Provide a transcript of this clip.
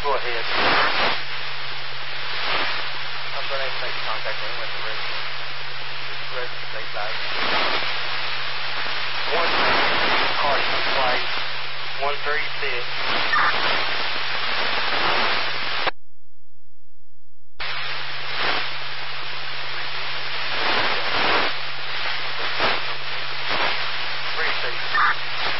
Go ahead. I'm going to make contact with him at the resident stateside. 1 Carson Place, 136.